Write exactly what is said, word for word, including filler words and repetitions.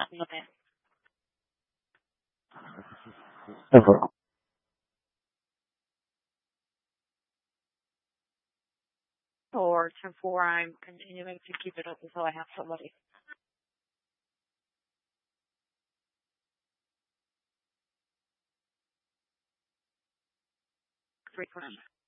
Okay. Ever. Or to four, I'm continuing to keep it up until I have somebody frequent.